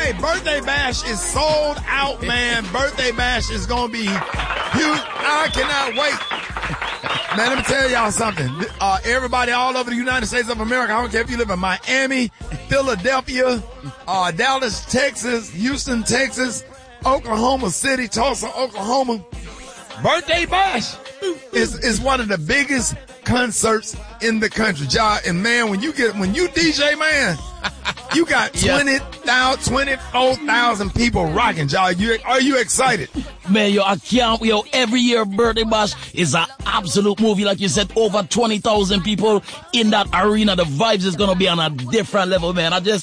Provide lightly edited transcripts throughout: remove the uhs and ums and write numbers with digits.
Hey, Birthday Bash is sold out, man. Birthday Bash is going to be huge. I cannot wait. Man, let me tell y'all something. Everybody all over the United States of America, I don't care if you live in Miami, Philadelphia, Dallas, Texas, Houston, Texas, Oklahoma City, Tulsa, Oklahoma. Birthday Bash is one of the biggest concerts in the country, Ja. And man, when you DJ, man, you got 24,000 people rocking, Ja. Are you excited? Man, yo, I can't. Yo, every year Birthday Bash is an absolute movie. Like you said, over 20,000 people in that arena. The vibes is gonna be on a different level, man. I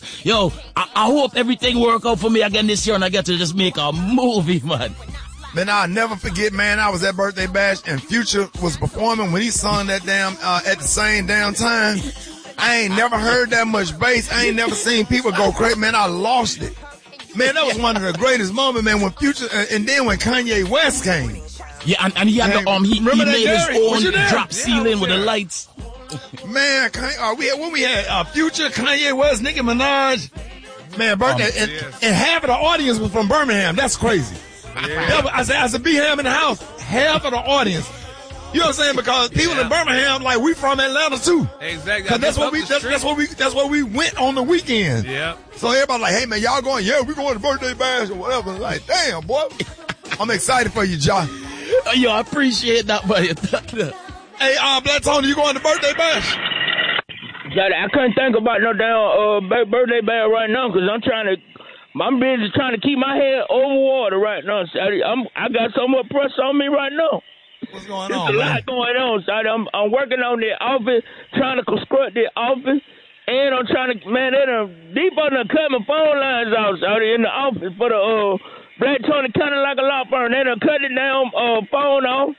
hope everything work out for me again this year and I get to just make a movie, man. Man, I'll never forget, man, I was at Birthday Bash and Future was performing when he sung that damn, at the same damn time. I ain't never heard that much bass. I ain't never seen people go crazy. Man, I lost it. Man, that was one of the greatest moments, man, when Future, and then when Kanye West came. Yeah, and he had he made his own drop ceiling with the lights. Man, we had Future, Kanye West, Nicki Minaj. Man, Birthday, and half of the audience was from Birmingham. That's crazy. Yeah. I said, be ham in the house. Half of the audience. You know what I'm saying? Because people in Birmingham, like, we from Atlanta too. Exactly. Cause that's what we went on the weekend. Yeah. So everybody like, hey man, y'all going? Yeah, we going to Birthday Bash or whatever. Like, damn, boy. I'm excited for you, John. Yo, I appreciate that, buddy. Hey, Black Tony, you going to Birthday Bash? Yeah, I couldn't think about no damn Birthday Bash right now because I'm busy trying to keep my head over water right now. I got so much pressure on me right now. What's going There's on, a lot going on, Shawty. I'm working on the office, trying to construct the office, and I'm trying to, man, they done deep on the cut my phone lines out, Shawty, in the office for the Black Tony, kind of like a law firm. They done cut the damn phone off.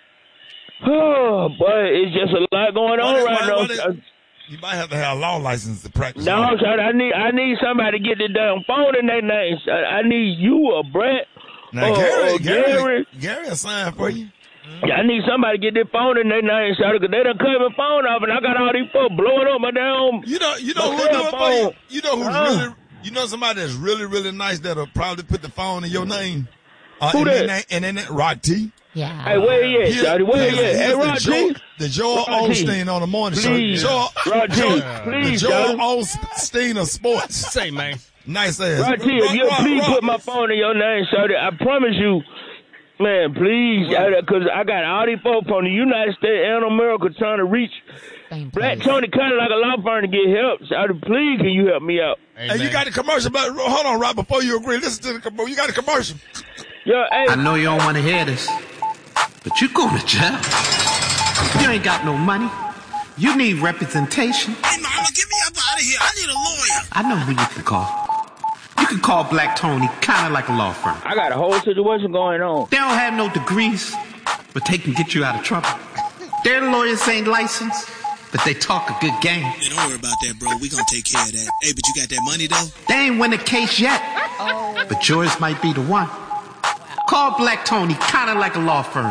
Oh, boy, it's just a lot going on right now. You might have to have a law license to practice. No, Shawty, I need somebody to get the damn phone in their name. I need you or Brett. Now, Gary will sign for you. Yeah, I need somebody to get their phone in their name, Shawty, because they done cut my phone off, and I got all these folks blowing up my damn. You know who do it for you? You know who's really, you know somebody that's really, really nice that'll probably put the phone in your name. Who that? And then Rock T. Yeah. Hey, where he at, Shawty? Where he at? Hey, Rock T. The Joel Osteen on the morning show. Rock T. Please, the Joel Osteen of sports. Say, man. Nice ass. Rock T, if you please put my phone in your name, Shawty, I promise you. Man, please, because I got all these folks from the United States and America trying to reach Black Tony kind of like a law firm to get help. So please, can you help me out? Hey, you got a commercial, but hold on, right before you agree. Listen to the commercial. You got a commercial. Yeah, hey. I know you don't want to hear this, but you go to jail. You ain't got no money. You need representation. Hey, mama, get me up out of here. I need a lawyer. I know who you can call. You can call Black Tony, kind of like a law firm. I got a whole situation going on. They don't have no degrees, but they can get you out of trouble. Their lawyers ain't licensed, but they talk a good game. Hey, don't worry about that, bro. We gonna take care of that. Hey, but you got that money, though? They ain't win a case yet, but yours might be the one. Call Black Tony, kind of like a law firm.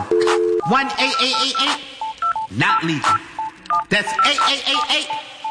1-888-8, not legal. That's 8888,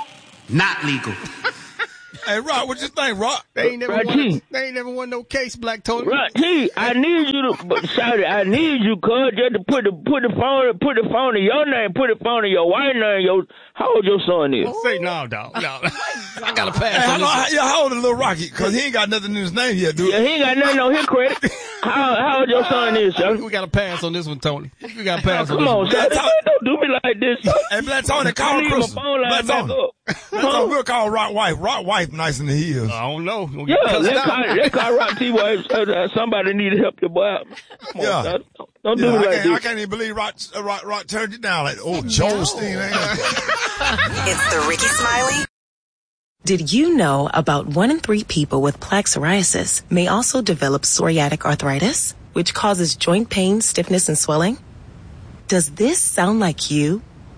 not legal. Hey, Rock, what you think, Rock? They ain't never won no case, Black Tony. Rock T, I need you to, sorry, I need you, cuz, just to put the phone in your name, put the phone in your wife's name. How old your son is? Say no, dog. No. I got to pass Hey, on this. how old is Lil Rocky? Because he ain't got nothing in his name yet, dude. Yeah, he ain't got nothing on his credit. How old your son is, son? We got to pass on this one, Tony. We got to pass on Come this on, one. son. Don't do me like this. Hey, Black Tony, call leave my Crystal. phone line Black back Tony. up. We'll call Rock wife. Rock wife nice in the heels. I don't know. We'll Yeah, get cussed out. let's call Rock T. Wife. Somebody need to help your boy out. Come on, Yeah. son. Don't do me like I this. can't even believe Rock turned you down. Like, Joel Steen. It's the Ricky Smiley. Did you know about 1 in 3 people with plaque psoriasis may also develop psoriatic arthritis, which causes joint pain, stiffness, and swelling? Does this sound like you?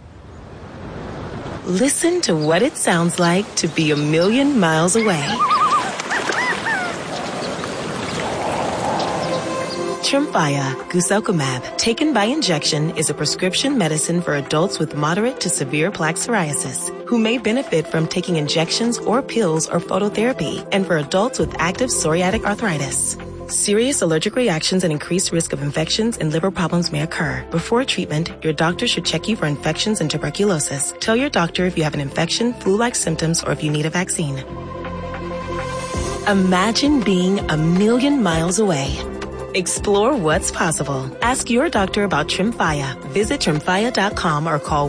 Listen to what it sounds like to be a million miles away. Tremfya, guselkumab, taken by injection, is a prescription medicine for adults with moderate to severe plaque psoriasis who may benefit from taking injections or pills or phototherapy, and for adults with active psoriatic arthritis. Serious allergic reactions and increased risk of infections and liver problems may occur. Before treatment, your doctor should check you for infections and tuberculosis. Tell your doctor if you have an infection, flu-like symptoms, or if you need a vaccine. Imagine being 1,000,000 miles away. Explore what's possible. Ask your doctor about Tremfya. Visit Tremfya.com or call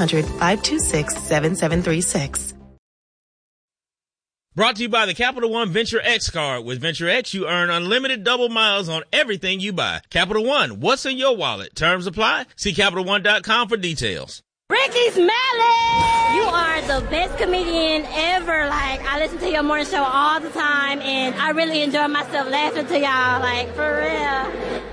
1-800-526-7736. Brought to you by the Capital One Venture X card. With Venture X, you earn unlimited double miles on everything you buy. Capital One, what's in your wallet? Terms apply. See CapitalOne.com for details. Ricky Smiley! You are the best comedian ever. Like, I listen to your morning show all the time, and I really enjoy myself laughing to y'all, like, for real.